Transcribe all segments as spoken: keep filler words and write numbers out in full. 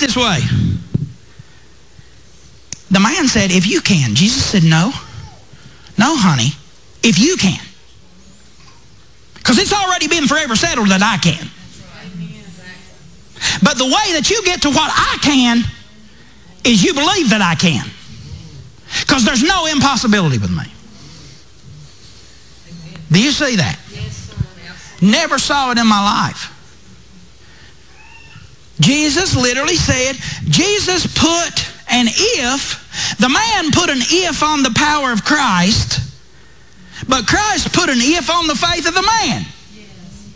this way. The man said, if you can. Jesus said, no. No, honey, if you can. Because it's already been forever settled that I can. But the way that you get to what I can is you believe that I can. Because there's no impossibility with me. Do you see that? Never saw it in my life. Jesus literally said, Jesus put an if, the man put an if on the power of Christ, but Christ put an if on the faith of the man. Yes,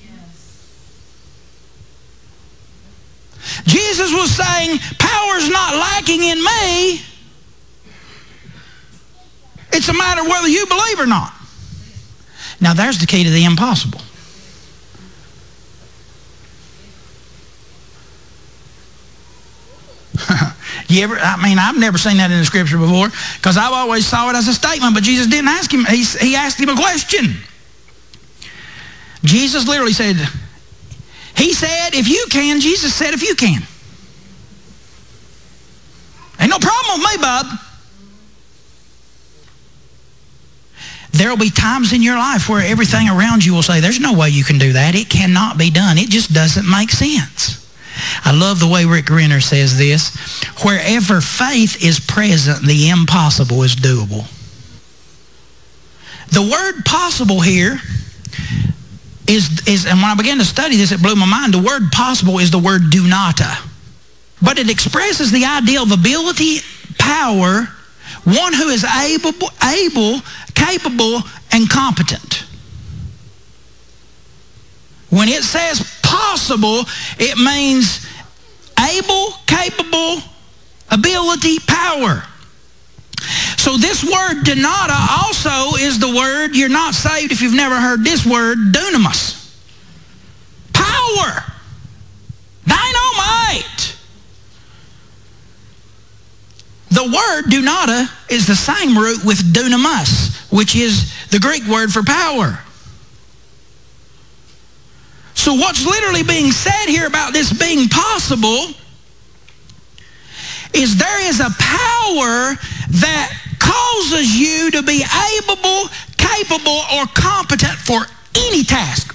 yes. Jesus was saying, power's not lacking in me. It's a matter of whether you believe or not. Now there's the key to the impossible. You ever, I mean, I've never seen that in the scripture before because I've always saw it as a statement, but Jesus didn't ask him. He, he asked him a question. Jesus literally said, he said, if you can. Jesus said, if you can. Ain't no problem with me, bub. There will be times in your life where everything around you will say, there's no way you can do that. It cannot be done. It just doesn't make sense. I love the way Rick Renner says this. Wherever faith is present, the impossible is doable. The word possible here is, is, and when I began to study this, it blew my mind. The word possible is the word dunata. But it expresses the idea of ability, power, one who is able, able, capable, and competent. When it says possible, it means able, capable, ability, power. So this word dunata also is the word, you're not saved if you've never heard this word, dunamis. Power. Dynamite. The word dunata is the same root with dunamis, which is the Greek word for power. So what's literally being said here about this being possible is there is a power that causes you to be able, capable, or competent for any task.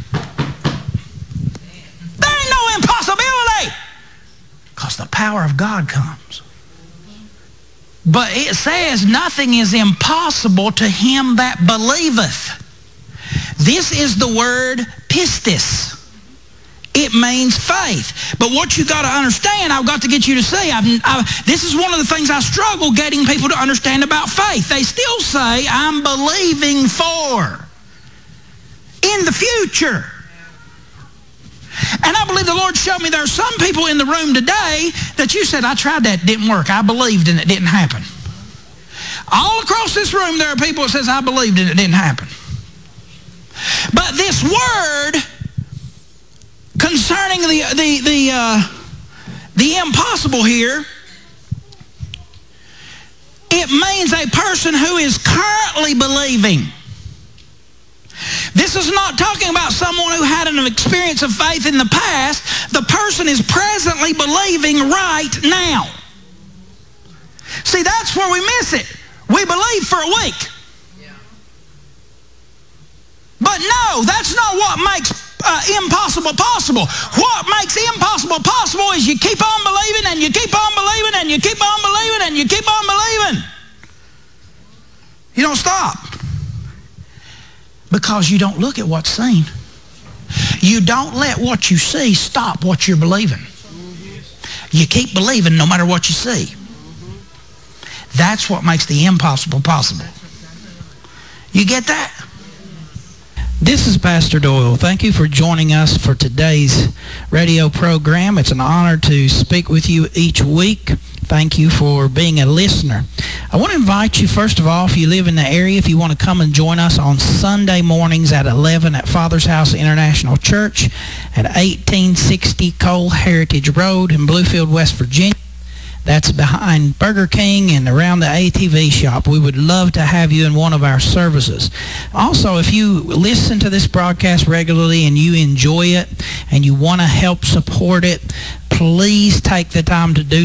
There ain't no impossibility because the power of God comes. But it says nothing is impossible to him that believeth. This is the word pistis. It means faith. But what you got to understand, I've got to get you to see, I've, I've, this is one of the things I struggle getting people to understand about faith. They still say, I'm believing for in the future. And I believe the Lord showed me there are some people in the room today that you said, I tried that, it didn't work. I believed and it didn't happen. All across this room there are people that says, I believed and it didn't happen. But this word concerning the the the uh, the impossible here, it means a person who is currently believing. This is not talking about someone who had an experience of faith in the past. The person is presently believing right now. See, that's where we miss it. We believe for a week. But no, that's not what makes uh, impossible possible. What makes impossible possible is you keep on believing and you keep on believing and you keep on believing and you keep on believing. You don't stop. Because you don't look at what's seen. You don't let what you see stop what you're believing. You keep believing no matter what you see. That's what makes the impossible possible. You get that? This is Pastor Doyle. Thank you for joining us for today's radio program. It's an honor to speak with you each week. Thank you for being a listener. I want to invite you, first of all, if you live in the area, if you want to come and join us on Sunday mornings at eleven at Father's House International Church at eighteen sixty Cole Heritage Road in Bluefield, West Virginia. That's behind Burger King and around the A T V shop. We would love to have you in one of our services. Also, if you listen to this broadcast regularly and you enjoy it and you want to help support it, please take the time to do